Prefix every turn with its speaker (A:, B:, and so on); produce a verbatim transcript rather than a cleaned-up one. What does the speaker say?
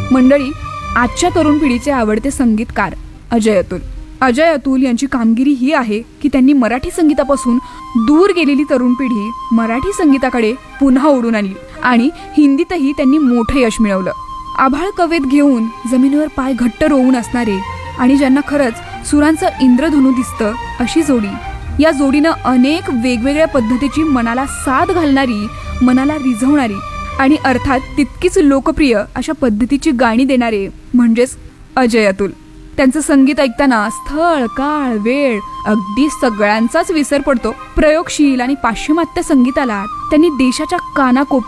A: मंडळी, आजच्या तरुण पिढीचे आवडते संगीतकार अजय अतुल. अजय अतुल यांची कामगिरी ही आहे की त्यांनी मराठी संगीतापासून दूर गेलेली तरुण पिढी मराठी संगीताकडे पुन्हा ओढून आणली आणि हिंदीतही त्यांनी मोठं यश मिळवलं. आभाळ कवेत घेऊन जमिनीवर पाय घट्ट रोवून असणारे आणि ज्यांना खरंच सुरांचं इंद्रधनु दिसतं अशी जोडी. या जोडीनं अनेक वेगवेगळ्या पद्धतीची मनाला साथ घालणारी, मनाला रिझवणारी आणि अर्थात तितकीच लोकप्रिय अशा पद्धतीची गाणी देणारे म्हणजेच अजय अतुल. त्यांचं संगीत ऐकताना स्थळ, काळ, वेळ अगदी सगळ्यांचाच विसर पडतो. प्रयोगशील आणि पाश्चिमात्य संगीताला त्यांनी देशाच्या कानाकोपऱ्यात